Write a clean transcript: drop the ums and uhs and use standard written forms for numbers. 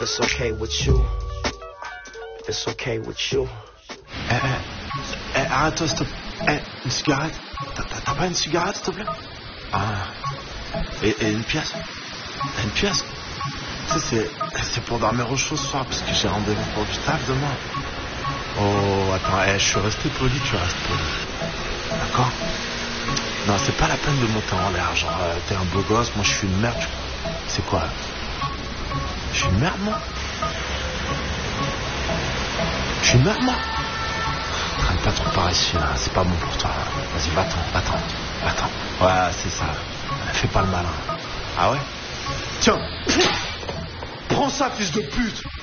it's okay with you. It's okay with you. Arrête-toi, stop. Une cigarette. T'as pas une cigarette, s'il te plaît? Ah. Et une pièce? T'as une pièce? Tu sais, c'est pour dormir au chaud ce soir, parce que j'ai rendez-vous pour du taf demain. Oh, attends, je suis resté poli, tu restes poli. D'accord? Non, c'est pas la peine de monter en l'air, genre, t'es un beau gosse, moi je suis une merde. C'est quoi? Je suis une merde, moi? Je suis une merde, moi? Traîne pas trop par ici, là, c'est pas bon pour toi. Vas-y, va-t'en. Ouais, c'est ça. Fais pas le malin. Ah ouais? Tiens! Prends ça, fils de pute!